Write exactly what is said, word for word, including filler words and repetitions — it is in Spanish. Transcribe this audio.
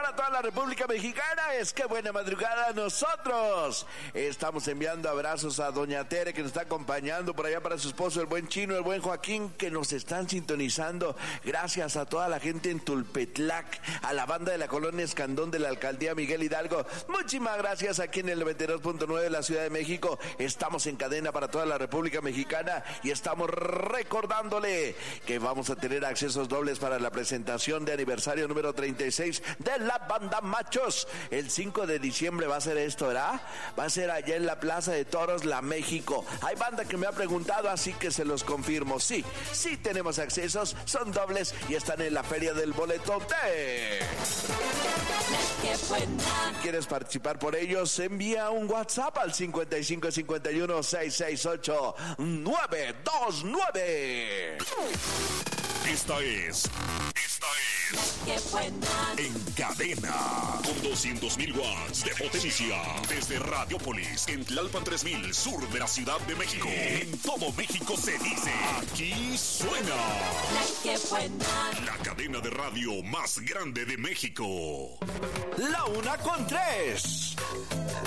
para toda la República Mexicana. Es que buena madrugada. Nosotros estamos enviando abrazos a doña Tere, que nos está acompañando por allá, para su esposo, el buen Chino, el buen Joaquín, que nos están sintonizando. Gracias a toda la gente en Tulpetlac, a la banda de la colonia Escandón de la alcaldía Miguel Hidalgo. Muchísimas gracias. Aquí en el noventa y dos punto nueve de la Ciudad de México. Estamos en cadena para toda la República Mexicana y estamos recordándole que vamos a tener accesos dobles para la presentación de aniversario número treinta y seis de la banda Machos. El cinco de diciembre va a ser esto, ¿verdad? Va a ser allá en la Plaza de Toros, La México. Hay banda que me ha preguntado, así que se los confirmo. Sí, sí tenemos accesos, son dobles y están en la Feria del Boleto de... ¿Quieres participar por ellos? Envía un WhatsApp al cincuenta y cinco cincuenta y uno seiscientos sesenta y ocho nueve dos nueve. Esta es... Esta es... En Cadena. Con doscientos mil watts de potencia. Desde Radiopolis, en Tlalpan tres mil, sur de la Ciudad de México. En todo México se dice, aquí suena. La cadena de radio más grande de México. La una con tres.